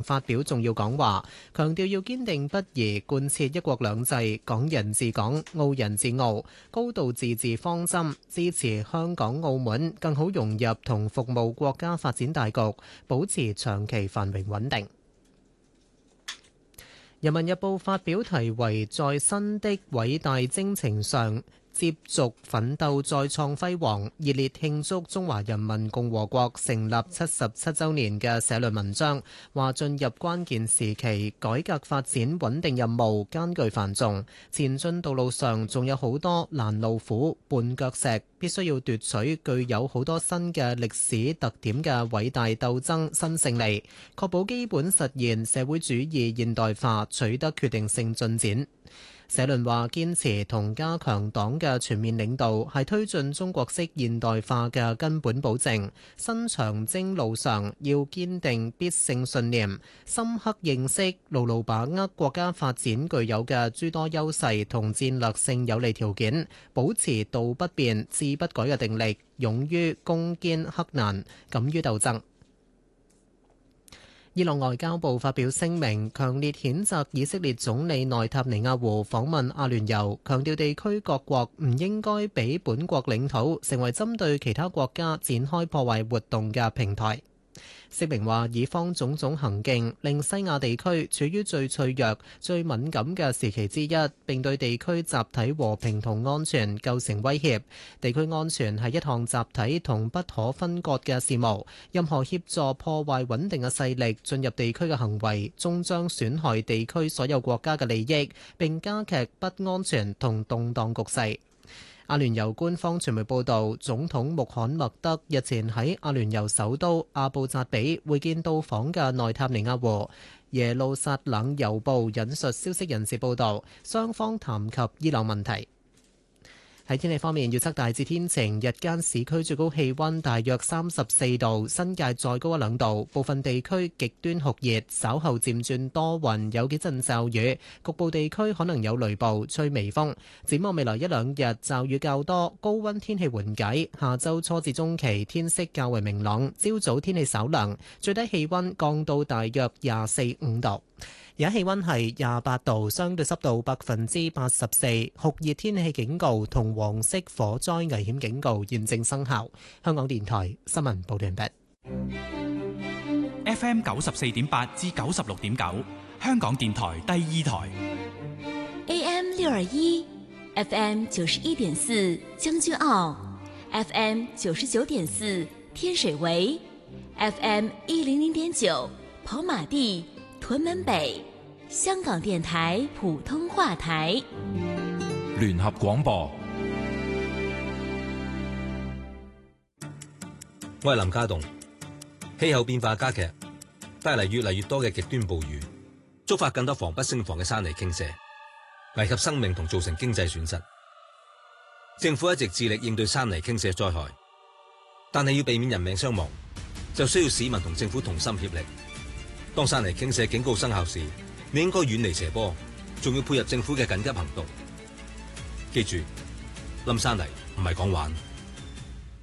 發表重要講話，強調要堅定不移貫徹一國兩制、港人治港、澳人治澳、高度自治方針，支持香港、澳門更好融入同服務國家發展大局，保持長期繁榮穩定。人民日報發表題為在新的偉大征程上接續奮鬥再創輝煌，熱烈慶祝中華人民共和國成立77週年嘅社論文章，話進入關鍵時期，改革發展穩定任務艱巨繁重，前進道路上仲有好多攔路虎、絆腳石，必須要奪取具有好多新嘅歷史特點嘅偉大鬥爭新勝利，確保基本實現社會主義現代化取得決定性進展。社論話：堅持同加強黨嘅全面領導係推進中國式現代化嘅根本保證。新長征路上要堅定必勝信念，深刻認識、牢牢把握國家發展具有嘅諸多優勢同戰略性有利條件，保持道不變、志不改嘅定力，勇於攻堅克難，敢於鬥爭。伊朗外交部發表聲明，強烈譴責以色列總理內塔尼亞胡訪問阿聯酋，強調地區各國唔應該俾本國領土成為針對其他國家展開破壞活動嘅平台。聲明話，以方種種行徑令西亞地區處於最脆弱、最敏感嘅時期之一，並對地區集體和平同安全構成威脅。地區安全係一項集體同不可分割嘅事務，任何協助破壞穩定嘅勢力進入地區嘅行為，終將損害地區所有國家嘅利益，並加劇不安全同動盪局勢。阿聯酋官方傳媒報導，總統穆罕默德日前喺阿聯酋首都阿布扎比會見到訪嘅內塔尼亞胡。耶路撒冷郵報引述消息人士報導，雙方談及伊朗問題。喺天氣方面，預測大致天晴，日間市區最高氣溫大約34度，新界再高1-2度，部分地區極端酷熱，稍後漸轉多雲，有幾陣驟雨，局部地區可能有雷暴，吹微風。展望未來1-2日，驟雨較多，高溫天氣緩解。下週初至中期天色較為明朗，朝早天氣稍涼，最低氣溫降到大約24-25度。而家氣溫係28度，相對濕度84%，酷熱天氣警告同黃色火災危險警告現正生效。香港電台新聞報道完畢。 FM 94.8至96.9，香港電台第2台。 AM 621 FM 91.4將軍澳 FM 99.4天水圍 FM 100.9跑馬地屯門北，香港電台普通話台。 聯合廣播。 我係林家棟。氣候變化加劇，帶嚟越嚟越多嘅極端暴雨，觸發更多防不勝防嘅山泥傾瀉，危及生命同造成經濟損失。政府一直致力應對山泥傾瀉災害，但係要避免人命傷亡，就需要市民同政府同心協力。當山泥傾瀉警告生效時，你應該遠離斜坡，仲要配合政府嘅緊急行動。記住，冧山泥唔係講玩。